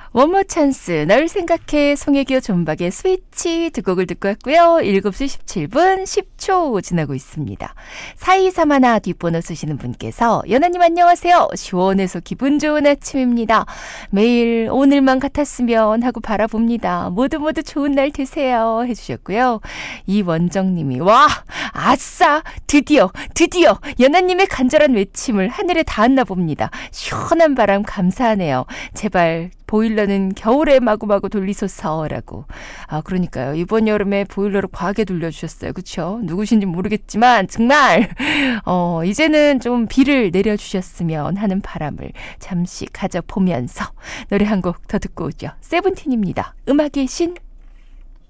원모 찬스, 널 생각해, 송혜교 존박의 스위치 두 곡을 듣고 왔고요. 7시 17분 10초 지나고 있습니다. 4231 뒷번호 쓰시는 분께서 연하님 안녕하세요. 시원해서 기분 좋은 아침입니다. 매일 오늘만 같았으면 하고 바라봅니다. 모두 좋은 날 되세요 해주셨고요. 이원정님이 와 아싸 드디어 연하님의 간절한 외침을 하늘에 닿았나 봅니다. 시원한 바람 감사하네요. 제발 보일러는 겨울에 마구마구 돌리소서라고. 그러니까요. 이번 여름에 보일러를 과하게 돌려주셨어요. 그렇죠? 누구신지 모르겠지만 정말 이제는 좀 비를 내려주셨으면 하는 바람을 잠시 가져보면서 노래 한 곡 더 듣고 오죠. 세븐틴입니다. 음악의 신.